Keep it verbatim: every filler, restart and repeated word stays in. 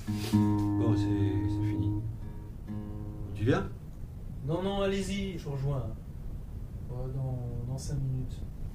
Bon, c'est c'est fini. Tu viens? Non, non, allez-y, je vous rejoins. Oh, dans, dans cinq minutes.